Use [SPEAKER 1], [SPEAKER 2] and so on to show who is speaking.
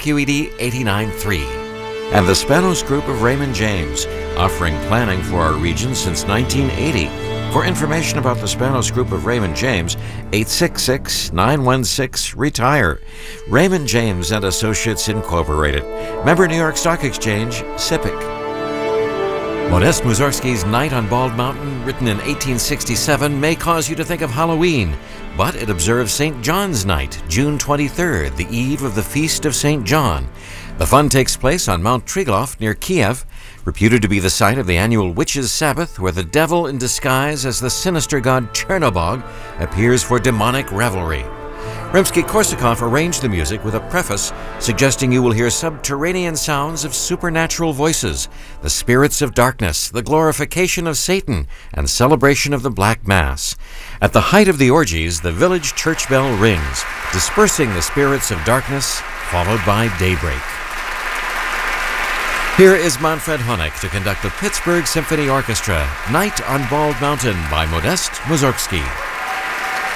[SPEAKER 1] KQED 89.3. And the Spanos Group of Raymond James, offering planning for our region since 1980. For information about the Spanos Group of Raymond James, 866-916-RETIRE. Raymond James and Associates Incorporated. Member New York Stock Exchange, SIPC. Modest Mussorgsky's Night on Bald Mountain, written in 1867, may cause you to think of Halloween, but it observes St. John's Night, June 23rd, the eve of the Feast of St. John. The fun takes place on Mount Triglav near Kiev, reputed to be the site of the annual Witches' Sabbath, where the devil in disguise as the sinister god Chernobog appears for demonic revelry. Rimsky-Korsakov arranged the music with a preface suggesting you will hear subterranean sounds of supernatural voices, the spirits of darkness, the glorification of Satan, and celebration of the Black Mass. At the height of the orgies, the village church bell rings, dispersing the spirits of darkness, followed by daybreak. Here is Manfred Honeck to conduct the Pittsburgh Symphony Orchestra, Night on Bald Mountain by Modest Mussorgsky.